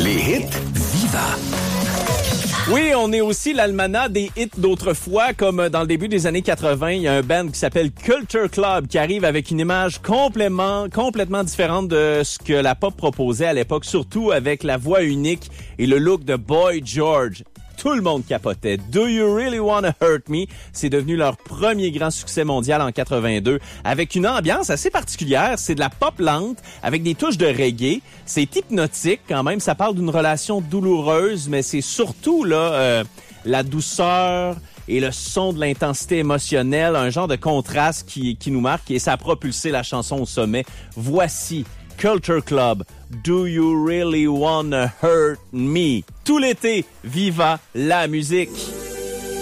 Les hits Viva. Oui, on est aussi l'almanach des hits d'autrefois, comme dans le début des années 80, il y a un band qui s'appelle Culture Club qui arrive avec une image complètement différente de ce que la pop proposait à l'époque, surtout avec la voix unique et le look de Boy George. Tout le monde capotait. Do You Really Wanna Hurt Me? C'est devenu leur premier grand succès mondial en 82, avec une ambiance assez particulière. C'est de la pop lente, avec des touches de reggae. C'est hypnotique quand même. Ça parle d'une relation douloureuse, mais c'est surtout là la douceur et le son de l'intensité émotionnelle, un genre de contraste qui nous marque, et ça a propulsé la chanson au sommet. Voici Culture Club, Do You Really Wanna Hurt Me? Tout l'été, viva la musique!